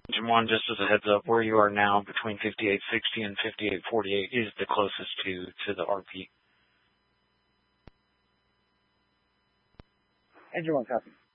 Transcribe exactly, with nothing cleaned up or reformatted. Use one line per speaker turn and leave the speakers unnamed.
Engine one, just as a heads up, where you are now between fifty-eight sixty and fifty-eight forty-eight is the closest to, to the R P.
Engine one, copy.